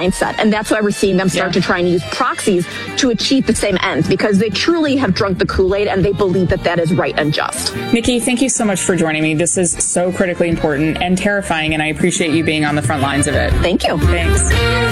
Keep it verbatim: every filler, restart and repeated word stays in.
mindset. And that's why we're seeing them start Yeah. to try and use proxies to achieve the same ends, because they truly have drunk the Kool-Aid and they believe that that is right and just. Nikki, thank you so much for joining me. This is so critically important and terrifying, and I appreciate you being on the front lines of it. Thank you. Thanks.